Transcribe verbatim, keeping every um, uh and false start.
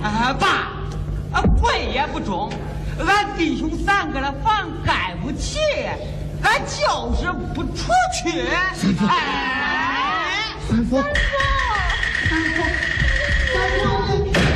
啊，爸，啊，贵也不中，俺弟兄三个的房盖不起，俺就是不出去。 三夫， 哎， 三夫，